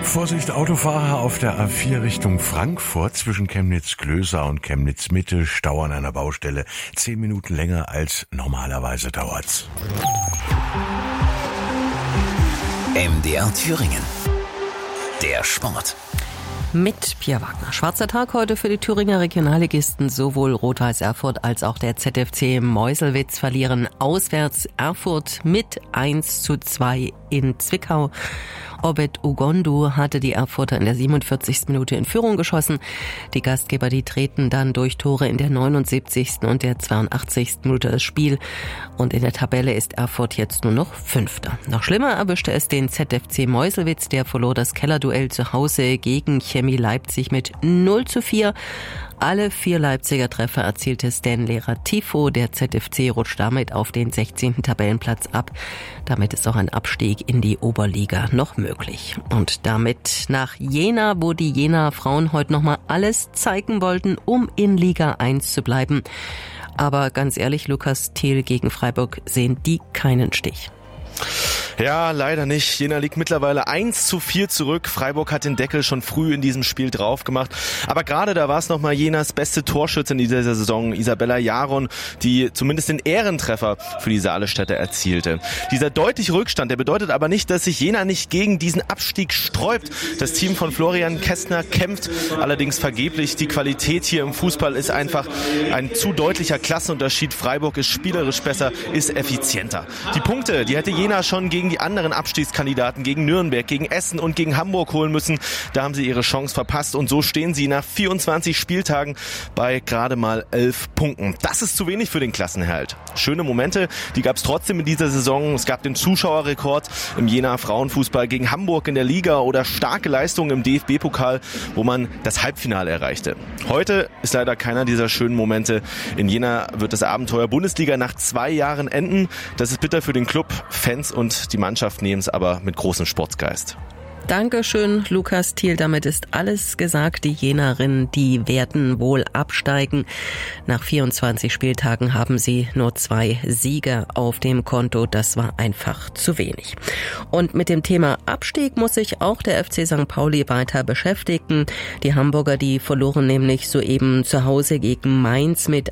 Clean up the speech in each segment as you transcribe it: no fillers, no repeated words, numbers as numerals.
Vorsicht, Autofahrer auf der A4 Richtung Frankfurt zwischen Chemnitz-Klößer und Chemnitz-Mitte. Stau an einer Baustelle. 10 Minuten länger als normalerweise dauert's. MDR Thüringen. Der Sport. Mit Pia Wagner. Schwarzer Tag heute für die Thüringer Regionalligisten. Sowohl Rot-Weiß Erfurt als auch der ZFC Meuselwitz verlieren auswärts. Erfurt mit 1:2 in Zwickau. Obed Ugondu hatte die Erfurter in der 47. Minute in Führung geschossen. Die Gastgeber, die treten dann durch Tore in der 79. und der 82. Minute das Spiel. Und in der Tabelle ist Erfurt jetzt nur noch Fünfter. Noch schlimmer erwischte es den ZFC Meuselwitz. Der verlor das Kellerduell zu Hause gegen Chemie Leipzig mit 0:4. Alle 4 Leipziger Treffer erzielte Stanley Ratifo. Der ZFC rutscht damit auf den 16. Tabellenplatz ab. Damit ist auch ein Abstieg in die Oberliga noch möglich. Und damit nach Jena, wo die Jenaer Frauen heute nochmal alles zeigen wollten, um in Liga 1 zu bleiben. Aber ganz ehrlich, Lukas Thiel gegen Freiburg sehen die keinen Stich. Ja, leider nicht. Jena liegt mittlerweile 1:4 zurück. Freiburg hat den Deckel schon früh in diesem Spiel drauf gemacht. Aber gerade da war es nochmal Jenas beste Torschützin dieser Saison, Isabella Jaron, die zumindest den Ehrentreffer für die Saalestädter erzielte. Dieser deutliche Rückstand, der bedeutet aber nicht, dass sich Jena nicht gegen diesen Abstieg sträubt. Das Team von Florian Kästner kämpft allerdings vergeblich. Die Qualität hier im Fußball ist einfach ein zu deutlicher Klassenunterschied. Freiburg ist spielerisch besser, ist effizienter. Die Punkte, die hätte Jena schon gegen die anderen Abstiegskandidaten, gegen Nürnberg, gegen Essen und gegen Hamburg holen müssen. Da haben sie ihre Chance verpasst und so stehen sie nach 24 Spieltagen bei gerade mal 11 Punkten. Das ist zu wenig für den Klassenerhalt. Schöne Momente, die gab es trotzdem in dieser Saison. Es gab den Zuschauerrekord im Jena Frauenfußball gegen Hamburg in der Liga oder starke Leistungen im DFB-Pokal, wo man das Halbfinale erreichte. Heute ist leider keiner dieser schönen Momente. In Jena wird das Abenteuer Bundesliga nach 2 Jahren enden. Das ist bitter für den Club, Fans und die Mannschaft nehmen es aber mit großem Sportsgeist. Dankeschön, Lukas Thiel. Damit ist alles gesagt. Die Jenerinnen, die werden wohl absteigen. Nach 24 Spieltagen haben sie nur 2 Siege auf dem Konto. Das war einfach zu wenig. Und mit dem Thema Abstieg muss sich auch der FC St. Pauli weiter beschäftigen. Die Hamburger, die verloren nämlich soeben zu Hause gegen Mainz mit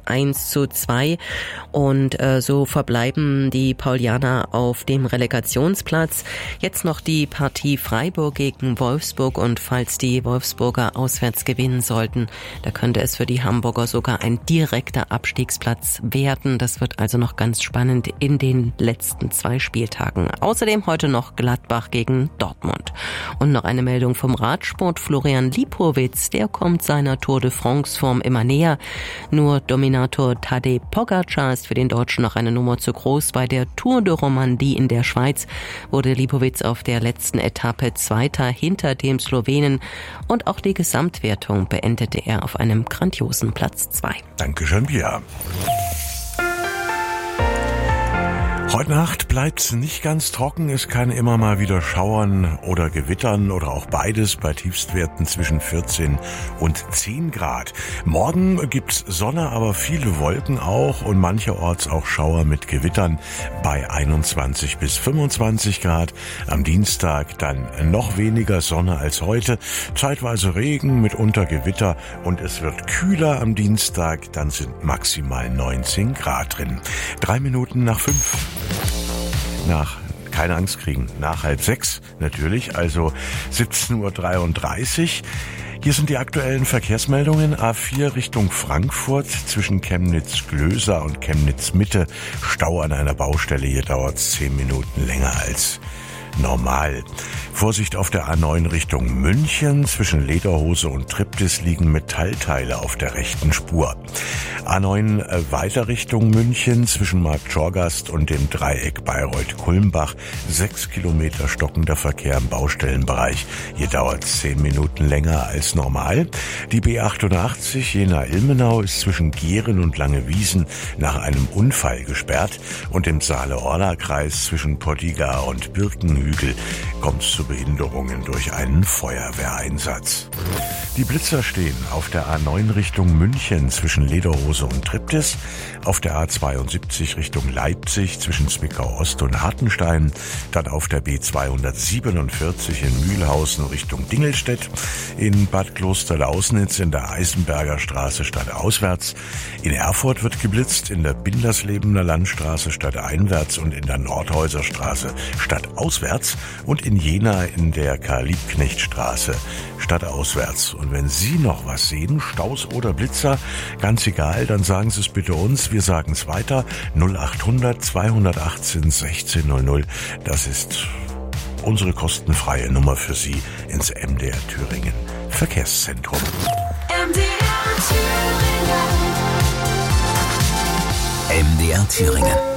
1:2. Und so verbleiben die Paulianer auf dem Relegationsplatz. Jetzt noch die Partie Freiburg gegen Wolfsburg und falls die Wolfsburger auswärts gewinnen sollten, da könnte es für die Hamburger sogar ein direkter Abstiegsplatz werden. Das wird also noch ganz spannend in den letzten 2 Spieltagen. Außerdem heute noch Gladbach gegen Dortmund. Und noch eine Meldung vom Radsport. Florian Lipowitz, der kommt seiner Tour de France Form immer näher. Nur Dominator Tadej Pogačar ist für den Deutschen noch eine Nummer zu groß. Bei der Tour de Romandie in der Schweiz wurde Lipowitz auf der letzten Etappe Zweiter hinter dem Slowenen und auch die Gesamtwertung beendete er auf einem grandiosen Platz 2. Dankeschön, Pia. Heute Nacht bleibt's nicht ganz trocken. Es kann immer mal wieder schauern oder gewittern oder auch beides bei Tiefstwerten zwischen 14 und 10 Grad. Morgen gibt's Sonne, aber viele Wolken auch und mancherorts auch Schauer mit Gewittern bei 21 bis 25 Grad. Am Dienstag dann noch weniger Sonne als heute. Zeitweise Regen, mitunter Gewitter und es wird kühler am Dienstag. Dann sind maximal 19 Grad drin. 3 Minuten nach 5. Keine Angst kriegen, nach 5:30 natürlich, also 17:33 Uhr. Hier sind die aktuellen Verkehrsmeldungen. A4 Richtung Frankfurt zwischen Chemnitz-Klößer und Chemnitz-Mitte. Stau an einer Baustelle, hier dauert es 10 Minuten länger als normal. Vorsicht auf der A9 Richtung München. Zwischen Lederhose und Triptis liegen Metallteile auf der rechten Spur. A9 weiter Richtung München zwischen Markt Schorgast und dem Dreieck Bayreuth-Kulmbach. 6 Kilometer stockender Verkehr im Baustellenbereich. Hier dauert es 10 Minuten länger als normal. Die B88 Jena-Ilmenau ist zwischen Gehren und Langewiesen nach einem Unfall gesperrt. Und im Saale-Orla-Kreis zwischen Pottigar und Birkenhügel kommt es zu Behinderungen durch einen Feuerwehreinsatz. Die Blitzer stehen auf der A9 Richtung München zwischen Lederhose und Triptis, auf der A72 Richtung Leipzig zwischen Zwickau Ost und Hartenstein, dann auf der B247 in Mühlhausen Richtung Dingelstedt, in Bad Klosterlausnitz in der Eisenberger Straße stadtauswärts, in Erfurt wird geblitzt, in der Binderslebener Landstraße stadteinwärts und in der Nordhäuser Straße stadtauswärts und in Jena in der Karl-Liebknecht-Straße stadtauswärts. Und wenn Sie noch was sehen, Staus oder Blitzer, ganz egal, dann sagen Sie es bitte uns. Wir sagen es weiter. 0800 218 1600. Das ist unsere kostenfreie Nummer für Sie ins MDR Thüringen Verkehrszentrum. MDR Thüringen.